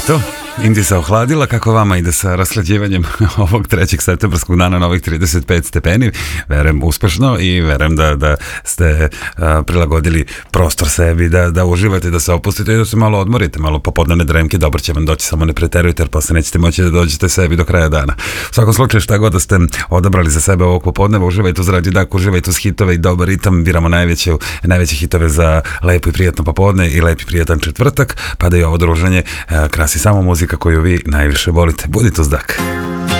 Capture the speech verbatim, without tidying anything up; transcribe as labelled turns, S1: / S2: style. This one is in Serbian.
S1: Eto, Indija se ohladila, kako vama ide sa raslađivanjem ovog trećeg septembarskog dana na ovih trideset pet stepeni? Verujem uspešno i verujem da, da ste a, prilagodili prostor sebi, da, da uživate, da se opustite i da se malo odmorite, malo popodnevne dremke, dobro će vam doći, samo ne preterujte jer posle nećete moći da dođete sebi do kraja dana. U svakom slučaju, šta god da ste odabrali za sebe ovog popodneva, uživajte uz Radio Dak, uživajte uz hitove i dobar ritam, biramo najveće, najveće hitove za lepo i prijatno popodne i lep i prijatan četvrtak, pa da i ovo druženje a, krasi samo muzika koju vi najviše volite. Budite uz Dak.